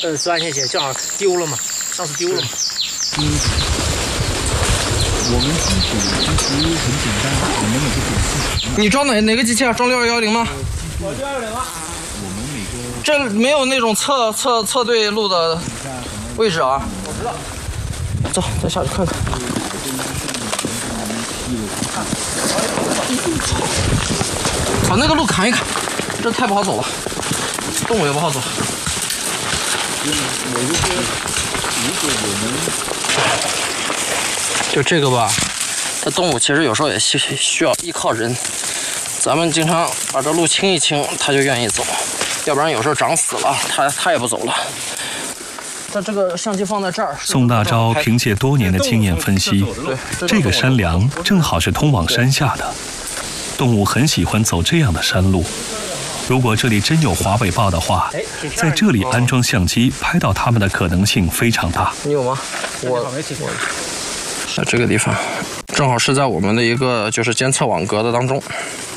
10万块钱，正好丢了嘛，上次丢了嘛。 我们机组其实很简单，我们每个组你装哪个机器啊？装6210吗？ 我6210啊。 我们每个这没有那种侧对路的位置啊。 我知道。 走，再下去看看。把那个路砍一砍，这太不好走了，动物也不好走。就这个吧，它动物其实有时候也需要依靠人。咱们经常把这路清一清，它就愿意走，要不然有时候长死了，它也不走了。它这个相机放在这儿。 宋大钊凭借多年的经验分析，这个山梁正好是通往山下的，动物很喜欢走这样的山路。如果这里真有华北豹的话，在这里安装相机拍到它们的可能性非常大。 你有吗？我在这个地方，正好是在我们的一个就是监测网格的当中。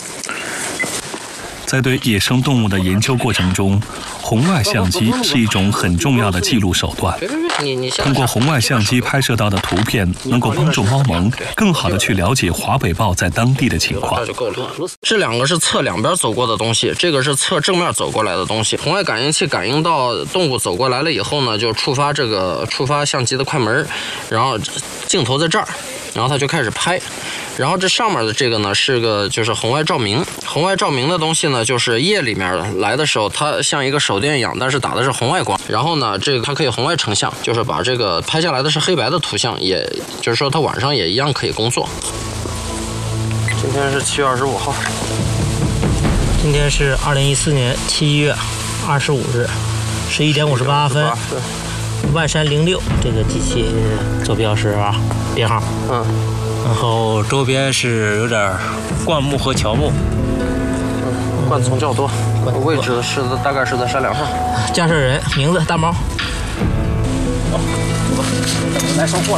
在对野生动物的研究过程中，红外相机是一种很重要的记录手段。通过红外相机拍摄到的图片，能够帮助猫盟更好地去了解华北豹在当地的情况。 这两个是侧两边走过的东西，这个是侧正面走过来的东西。红外感应器感应到动物走过来了以后呢，就触发相机的快门，然后镜头在这儿，然后它就开始拍。然后这上面的这个呢是个就是红外照明，红外照明的东西呢就是夜里面来的时候，它像一个手电一样，但是打的是红外光。然后呢，这个它可以红外成像，就是把这个拍下来的是黑白的图像，也就是说它晚上也一样可以工作。今天是7月25号， 今天是2014年7月25日，11点58分。万山06这个机器坐标是编号。然后周边是有点灌木和乔木， 灌丛较多，位置是大概是在山梁上。 驾驶人名字大猫。 来上货。